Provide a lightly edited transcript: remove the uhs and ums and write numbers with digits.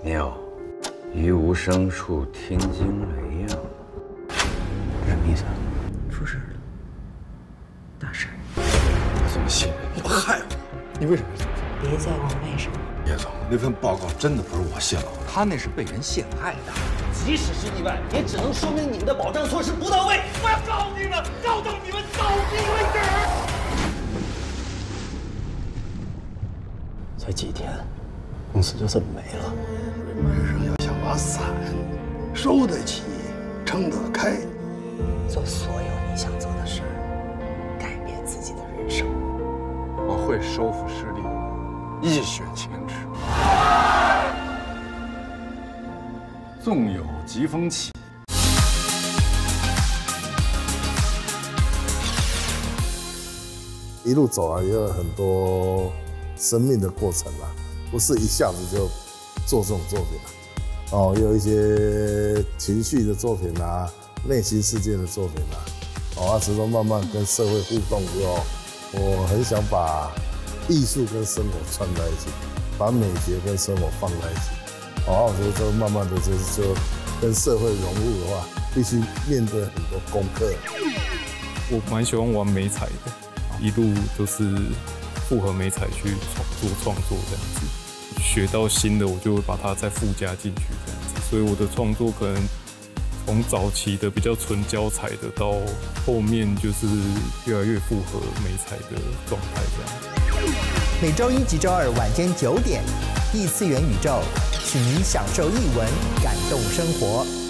鸟，于无声处听惊雷呀。 什么意思啊？出事了，大事。 我怎么信任你？ 我害我！ 你为什么要这么做？ 别再问为什么。 叶总，那份报告真的不是我泄露的， 他那是被人陷害的。 即使是意外，也只能说明你们的保障措施不到位。我要告你们，告到你们倒闭为止。 才几天，公司就这么没了。 人生要像把伞，收得起，撑得开。 做所有你想做的事儿，改变自己的人生。 我会收复失地，一雪前耻。纵有疾风起。 一路走来也有很多生命的过程啦，不是一下子就做这种作品啦。也有一些情绪的作品啊，内心世界的作品啊，直到慢慢跟社会互动之后，我很想把艺术跟生活串在一起，把美学跟生活放在一起。我觉得这慢慢的就跟社会融入的话，必须面对很多功课。 我蛮喜欢玩媒材的，一路都是复合媒材去做创作这样子，学到新的我就会把它再附加进去这样子，所以我的创作可能从早期的比较纯胶彩的，到后面就是越来越符合媒材的状态这样。 每周一及周二晚间9点，异次元宇宙，请您享受艺文，感动生活。